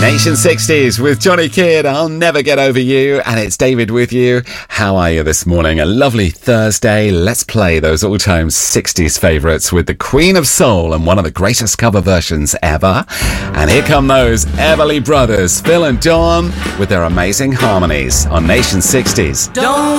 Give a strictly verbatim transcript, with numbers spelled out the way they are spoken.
Nation sixties with Johnny Kidd, I'll Never Get Over You, and it's David with you. How are you this morning? A lovely Thursday. Let's play those all-time sixties favourites with the Queen of Soul and one of the greatest cover versions ever. And here come those Everly Brothers, Phil and Dawn, with their amazing harmonies on Nation sixties. Don't